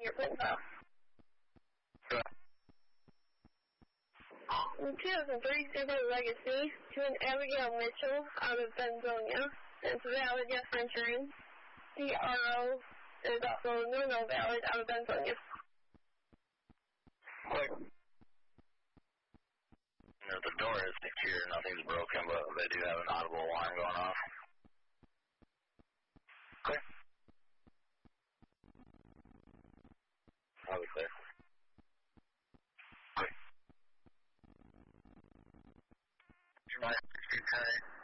fingerprint file. Sure. 2003 Subaru Legacy to an Abigail Mitchell out of Benzonia. It's valid, yes, for insurance. The RO is also no valid out of Benzonia. Quick. The door is secure, nothing's broken, but they do have an audible alarm going off. Quick. I'll be clear. Quick. Your license,